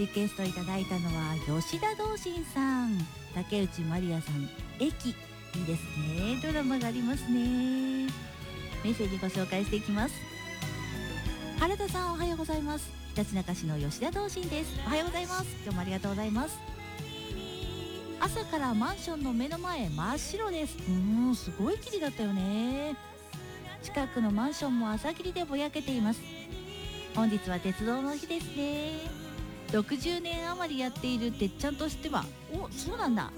リクエストいただいたのは吉田道心さん、竹内まりやさん、駅。いいですね、ドラマがありますね。メッセージご紹介していきます。原田さん、おはようございます。ひたちなか市の吉田道心です。おはようございます。今日もありがとうございます。朝からマンションの目の前真っ白です。すごい霧だったよね。近くのマンションも朝霧でぼやけています。本日は鉄道の日ですね。60年余りやっているてっちゃんとしては、そうなんだ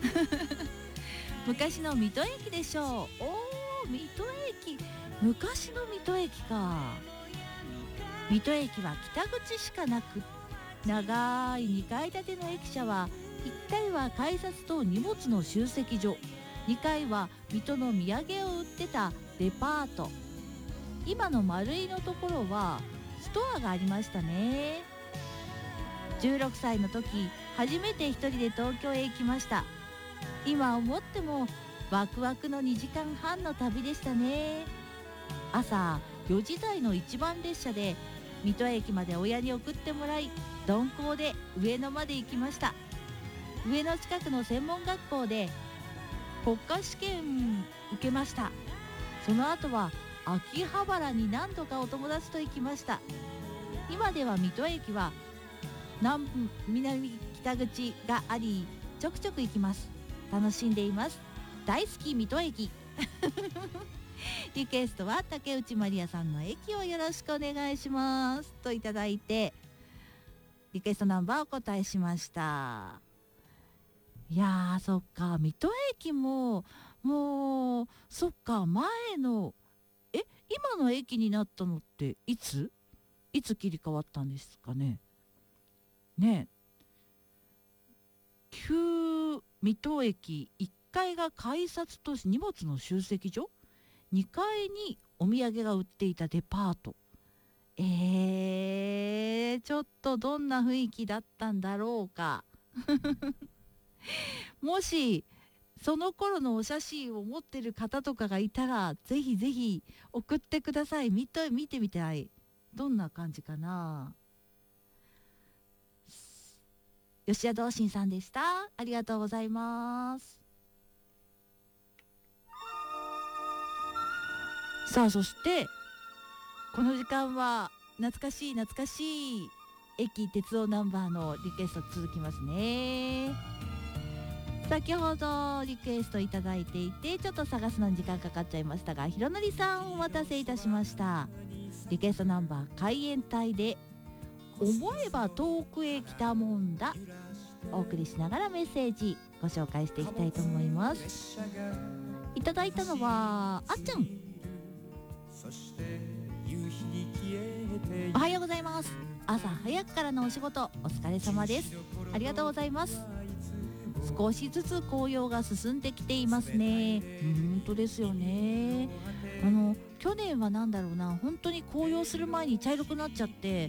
昔の水戸駅でしょう。水戸駅、昔の水戸駅か。水戸駅は北口しかなく、長い2階建ての駅舎は、1階は改札と荷物の集積所、2階は水戸の土産を売ってたデパート。今の丸いのところはストアがありましたね。16歳の時、初めて一人で東京へ行きました。今思ってもワクワクの2時間半の旅でしたね。朝4時台の一番列車で水戸駅まで親に送ってもらい、鈍行で上野まで行きました。上野近くの専門学校で国家試験受けました。その後は秋葉原に何度かお友達と行きました。今では水戸駅は南南北口があり、ちょくちょく行きます。楽しんでいます。大好き水戸駅リクエストは竹内まりやさんの駅をよろしくお願いしますといただいて、リクエストナンバーお答えしました。いやー、そっか、水戸駅ももうそっか、前の今の駅になったのっていつ切り替わったんですかね。ねえ、旧水戸駅1階が改札と荷物の集積所、2階にお土産が売っていたデパート。ちょっとどんな雰囲気だったんだろうかもしその頃のお写真を持ってる方とかがいたら、ぜひぜひ送ってください。見てみたい。どんな感じかな。吉田道心さんでした。ありがとうございます。さあ、そしてこの時間は懐かしい駅鉄道ナンバーのリクエスト続きますね。先ほどリクエストいただいていて、ちょっと探すのに時間かかっちゃいましたが、ひろのりさんお待たせいたしました。リクエストナンバー海援隊で思えば遠くへ来たもんだ、お送りしながらメッセージご紹介していきたいと思います。いただいたのはあっちゃん。おはようございます。朝早くからのお仕事お疲れ様です。ありがとうございます。少しずつ紅葉が進んできていますね。本当ですよね。去年はなんだろうな、本当に紅葉する前に茶色くなっちゃって、